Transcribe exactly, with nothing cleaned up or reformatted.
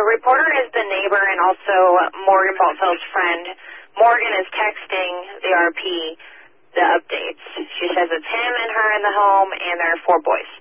reporter is the neighbor and also Morgan Baltfeld's friend. Morgan is texting the R P the updates. She says it's him and her in the home, and there are four boys.